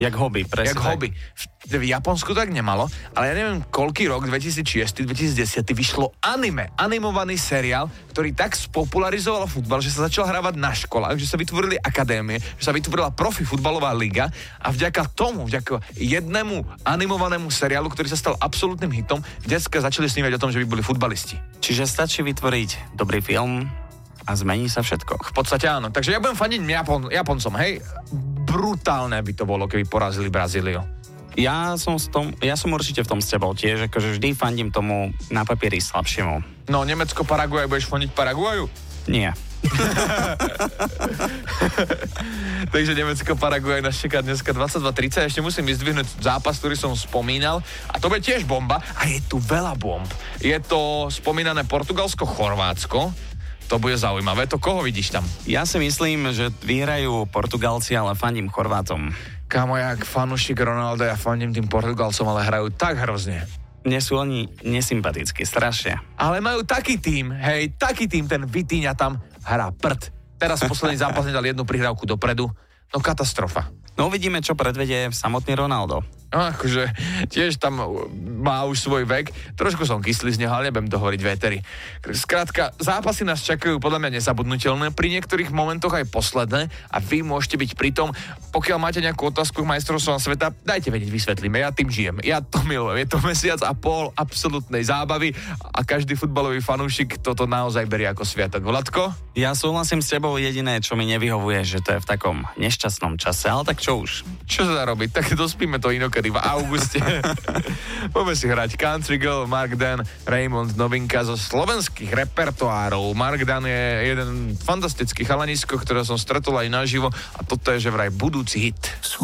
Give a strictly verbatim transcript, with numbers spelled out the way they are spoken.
Jak hobby, presne. Jak hobby. V, v Japonsku tak nemalo, ale ja neviem, koľký rok, dvetisícšesť dvetisícdesať vyšlo anime, animovaný seriál, ktorý tak spopularizoval futbal, že sa začal hrávať na školách, že sa vytvorili akadémie, že sa vytvorila profi futbalová liga a vďaka tomu, vďaka jednému animovanému seriálu, ktorý sa stal absolútnym hitom, decka začali snívať o tom, že by boli futbalisti. Čiže stačí vytvoriť dobrý film a zmení sa všetko. V podstate áno. Takže ja budem fandiť Japon, Japoncom, hej? Brutálne by to bolo, keby porazili Brazíliu. Ja som, s tom, ja som určite v tom s tebou tiež, akože vždy fandím tomu na papieri slabšiemu. No, Nemecko, Paraguaj, budeš fandiť Paraguaju? Nie. Takže Nemecko, Paraguaj nás čaká dneska dvadsaťdva tridsať. Ešte musím vyzdvihnúť zápas, ktorý som spomínal. A to bude tiež bomba. A je tu veľa bomb. Je to spomínané Portugalsko, Chorvátsko. To bude zaujímavé. To koho vidíš tam? Ja si myslím, že vyhrajú Portugalci, ale fandím Chorvátom. Kámo, jak fanúšik Ronaldo, ja fandím tým Portugalcom, ale hrajú tak hrozne. Nie sú oni nesympatickí, strašne. Ale majú taký tím, hej, taký tím, ten Vitíňa tam hrá prd. Teraz v posledný zápas nedal jednu prihrávku dopredu. No katastrofa. No uvidíme, čo predvedie samotný Ronaldo. No akože tiež tam má už svoj vek. Trošku som kyslý z neho, ale nebudem to hovoriť véteri. Skrátka, zápasy nás čakajú podľa mňa nezabudnutelné, pri niektorých momentoch aj posledné a vy môžete byť pri tom. Pokiaľ máte nejakú otázku k majstrovstvám sveta, dajte vedieť, vysvetlíme. Ja tým žijem. Ja to milujem. Je to mesiac a pol absolútnej zábavy a každý futbalový fanúšik toto naozaj berie ako sviatok. Vladko? Ja súhlasím s tebou, jediné, čo mi nevyhovuje, že to je v takom nešťastnom čase, ale tak čo už? Čo sa dá robiť? Tak dospíme to inokedy v auguste. Poďme si hrať Country Girl, Mark Dan, Raymond, novinka zo slovenských repertoárov. Mark Dan je jeden fantastický chalanisko, ktorého som stretol aj naživo a toto je že vraj budúci hit.